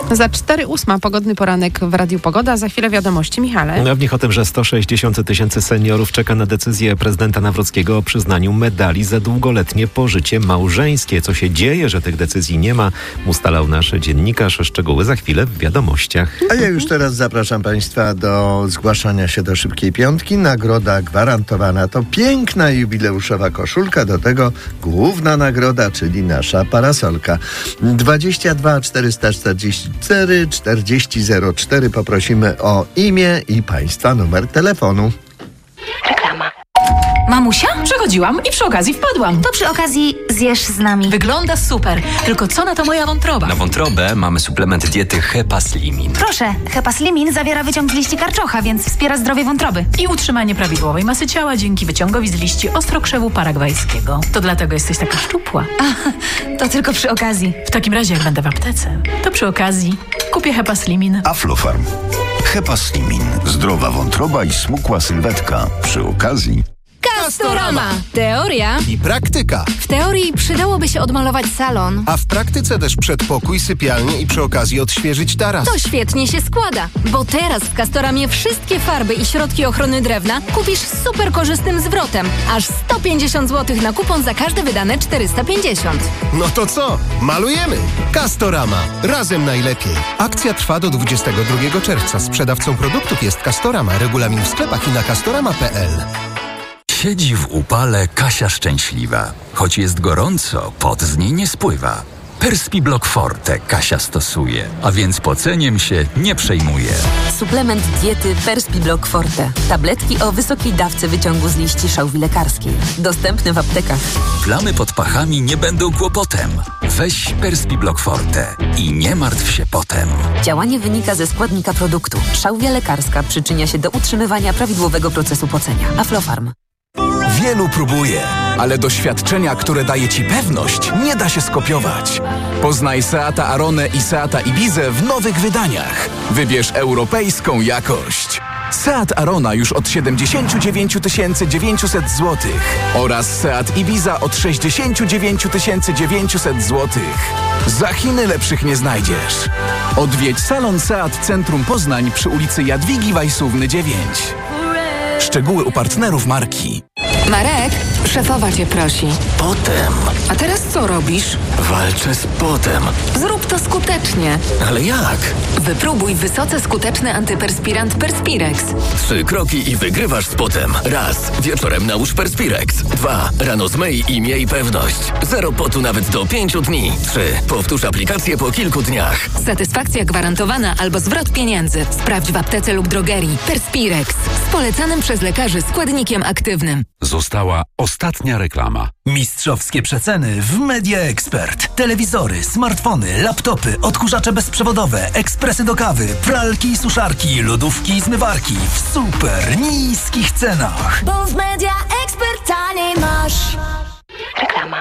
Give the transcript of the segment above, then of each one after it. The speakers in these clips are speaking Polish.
Za 4:08 pogodny poranek w Radiu Pogoda. Za chwilę wiadomości. Michale. No w nich o tym, że 160 000 seniorów czeka na decyzję prezydenta Nawrockiego o przyznaniu medali za długoletnie pożycie małżeńskie. Co się dzieje, że tych decyzji nie ma, ustalał nasz dziennikarz. Szczegóły za chwilę w wiadomościach. A ja już teraz zapraszam Państwa do zgłaszania się do Szybkiej Piątki. Nagroda gwarantowana to piękna jubileuszowa koszulka, do tego główna nagroda, czyli nasza parasolka. 22 444 4004. Poprosimy o imię i Państwa numer telefonu. Reklama. Mamusia? Przechodziłam i przy okazji wpadłam. To przy okazji zjesz z nami. Wygląda super. Tylko co na to moja wątroba? Na wątrobę mamy suplement diety Hepaslimin. Proszę, Hepaslimin zawiera wyciąg z liści karczocha, więc wspiera zdrowie wątroby. I utrzymanie prawidłowej masy ciała dzięki wyciągowi z liści ostrokrzewu paragwajskiego. To dlatego jesteś taka szczupła. To tylko przy okazji. W takim razie, jak będę w aptece, to przy okazji kupię Hepaslimin. Aflofarm. Hepaslimin. Zdrowa wątroba i smukła sylwetka. Przy okazji Castorama. Teoria i praktyka. W teorii przydałoby się odmalować salon, A w praktyce też przedpokój, sypialnię i przy okazji odświeżyć taras. to świetnie się składa, bo teraz w Castoramie wszystkie farby i środki ochrony drewna kupisz z super korzystnym zwrotem. Aż 150 zł na kupon za każde wydane 450. No to co? Malujemy! Castorama. Razem najlepiej. Akcja trwa do 22 czerwca. Sprzedawcą produktów jest Castorama. Regulamin w sklepach i na castorama.pl. Siedzi w upale Kasia szczęśliwa. Choć jest gorąco, pot z niej nie spływa. Perspiblock Forte Kasia stosuje, a więc poceniem się nie przejmuje. Suplement diety Perspiblock Forte. Tabletki o wysokiej dawce wyciągu z liści szałwi lekarskiej. Dostępne w aptekach. Plamy pod pachami nie będą kłopotem. Weź Perspiblock Forte i nie martw się potem. Działanie wynika ze składnika produktu. Szałwia lekarska przyczynia się do utrzymywania prawidłowego procesu pocenia. Aflofarm. Wielu próbuje, ale doświadczenia, które daje Ci pewność, nie da się skopiować. Poznaj Seata Aronę i Seata Ibizę w nowych wydaniach. Wybierz europejską jakość. Seat Arona już od 79 900 zł oraz Seat Ibiza od 69 900 zł. Za Chiny lepszych nie znajdziesz. Odwiedź salon Seat Centrum Poznań przy ulicy Jadwigi Wajsówny 9. Szczegóły u partnerów marki. Marek, szefowa cię prosi. Potem. A teraz co robisz? Walczę z potem. Zrób to skutecznie. Ale jak? Wypróbuj wysoce skuteczny antyperspirant Perspirex. 3 kroki i wygrywasz z potem. Raz. Wieczorem nałóż Perspirex. 2. Rano zmyj i miej pewność. 0 potu nawet do 5 dni. 3. Powtórz aplikację po kilku dniach. Satysfakcja gwarantowana albo zwrot pieniędzy. Sprawdź w aptece lub drogerii. Perspirex. Z polecanym przez lekarzy składnikiem aktywnym. Została ostatnia reklama. Mistrzowskie przeceny w Media Expert. Telewizory, smartfony, laptopy, odkurzacze bezprzewodowe, ekspresy do kawy, pralki i suszarki, lodówki i zmywarki w super niskich cenach. Bo w Media Expert taniej masz. Reklama.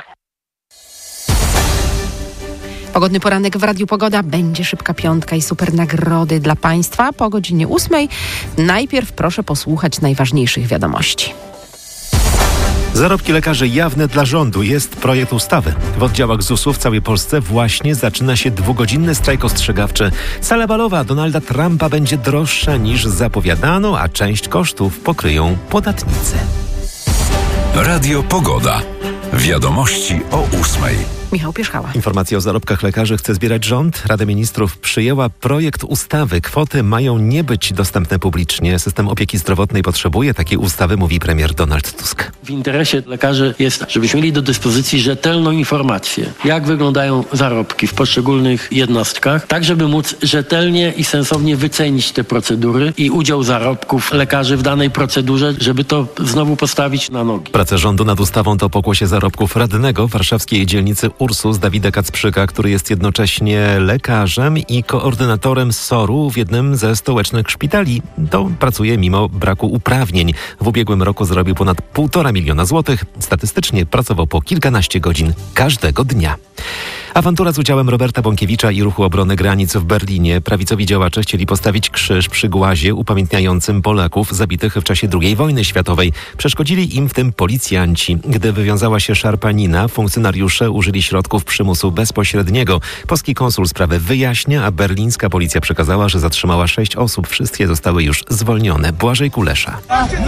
Pogodny poranek w Radiu Pogoda. Będzie szybka piątka i super nagrody dla Państwa po godzinie 8. Najpierw proszę posłuchać najważniejszych wiadomości. Zarobki lekarzy jawne dla rządu jest projekt ustawy. W oddziałach ZUS-u w całej Polsce właśnie zaczyna się 2-godzinny strajk ostrzegawczy. Sala balowa Donalda Trumpa będzie droższa niż zapowiadano, a część kosztów pokryją podatnicy. Radio Pogoda. Wiadomości o 8. Michał Pierzchała. Informacje o zarobkach lekarzy chce zbierać rząd. Rada Ministrów przyjęła projekt ustawy. Kwoty mają nie być dostępne publicznie. System opieki zdrowotnej potrzebuje takiej ustawy, mówi premier Donald Tusk. W interesie lekarzy jest, żebyśmy mieli do dyspozycji rzetelną informację, jak wyglądają zarobki w poszczególnych jednostkach, tak żeby móc rzetelnie i sensownie wycenić te procedury i udział zarobków lekarzy w danej procedurze, żeby to znowu postawić na nogi. Prace rządu nad ustawą to pokłosie zarobków radnego warszawskiej dzielnicy Ursus Dawida Kacprzyka, który jest jednocześnie lekarzem i koordynatorem SOR-u w jednym ze stołecznych szpitali. To pracuje mimo braku uprawnień. W ubiegłym roku zarobił ponad 1,5 miliona złotych. Statystycznie pracował po kilkanaście godzin każdego dnia. Awantura z udziałem Roberta Bąkiewicza i Ruchu Obrony Granic w Berlinie. Prawicowi działacze chcieli postawić krzyż przy głazie upamiętniającym Polaków zabitych w czasie II wojny światowej. Przeszkodzili im w tym policjanci. Gdy wywiązała się szarpanina, funkcjonariusze użyli środków przymusu bezpośredniego. Polski konsul sprawę wyjaśnia, a berlińska policja przekazała, że zatrzymała 6 osób. Wszystkie zostały już zwolnione. Błażej Kulesza.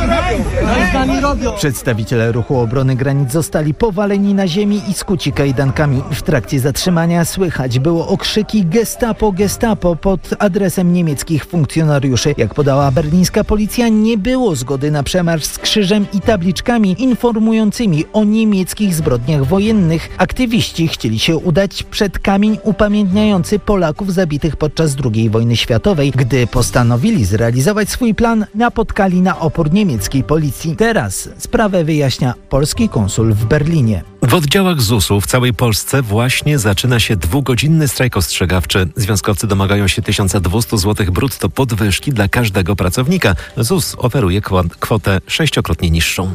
Przedstawiciele Ruchu Obrony Granic zostali powaleni na ziemi i skuci kajdankami. W trakcie zatrzymania słychać było okrzyki Gestapo, Gestapo pod adresem niemieckich funkcjonariuszy. Jak podała berlińska policja, nie było zgody na przemarsz z krzyżem i tabliczkami informującymi o niemieckich zbrodniach wojennych. Aktywiści chcieli się udać przed kamień upamiętniający Polaków zabitych podczas II wojny światowej. Gdy postanowili zrealizować swój plan, napotkali na opór niemieckiej policji. Teraz sprawę wyjaśnia polski konsul w Berlinie. W oddziałach ZUS-u w całej Polsce właśnie zaczyna się 2-godzinny strajk ostrzegawczy. Związkowcy domagają się 1200 zł brutto podwyżki dla każdego pracownika. ZUS oferuje kwotę 6-krotnie niższą.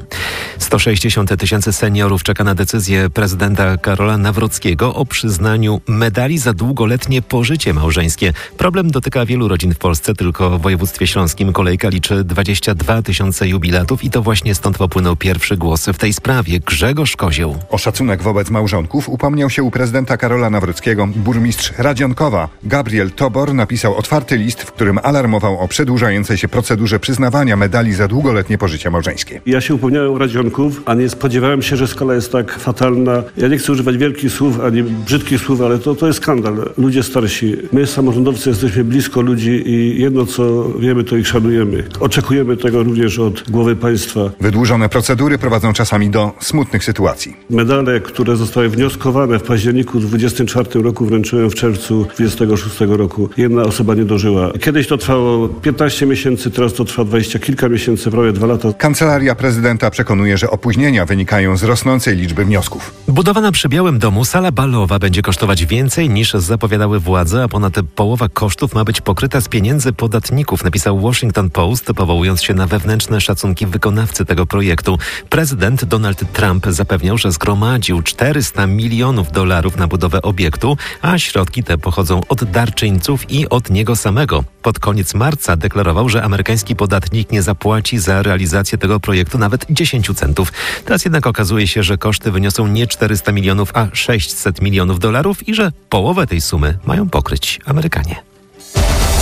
160 000 seniorów czeka na decyzję prezydenta Karola Nawrockiego o przyznaniu medali za długoletnie pożycie małżeńskie. Problem dotyka wielu rodzin w Polsce, tylko w województwie śląskim kolejka liczy 22 000 jubilatów i to właśnie stąd popłynął pierwszy głos w tej sprawie. Grzegorz Kozieł. O szacunek wobec małżonków upomniał się u prezydenta Karola Nawrockiego burmistrz Radzionkowa. Gabriel Tobor napisał otwarty list, w którym alarmował o przedłużającej się procedurze przyznawania medali za długoletnie pożycie małżeńskie. Ja się upomniałem Radzionków, a nie spodziewałem się, że skala jest tak fatalna. Ja nie chcę używać wielkich słów, ani brzydkich słów, ale to jest skandal. Ludzie starsi, my samorządowcy jesteśmy blisko ludzi i jedno co wiemy, to ich szanujemy. Oczekujemy tego również od głowy państwa. Wydłużone procedury prowadzą czasami do smutnych sytuacji. Medale, które zostały wnioskowane w październiku 24 roku, wręczyłem w czerwcu 26 roku. Jedna osoba nie dożyła. Kiedyś to trwało 15 miesięcy, teraz to trwa 20 kilka miesięcy, prawie 2 lata. Kancelaria prezydenta przekonuje, że opóźnienia wynikają z rosnącej liczby wniosków. Budowana przy Białym Domu sala balowa będzie kosztować więcej niż zapowiadały władze, a ponad połowa kosztów ma być pokryta z pieniędzy podatników, napisał Washington Post, powołując się na wewnętrzne szacunki wykonawcy tego projektu. Prezydent Donald Trump zapewniał, że zgromadził $400 milionów na budowę obiektu, a środki te pochodzą od darczyńców i od niego samego. Pod koniec marca deklarował, że amerykański podatnik nie zapłaci za realizację tego projektu nawet 10 centów. Teraz jednak okazuje się, że koszty wyniosą nie 400 milionów, a $600 milionów i że połowę tej sumy mają pokryć Amerykanie.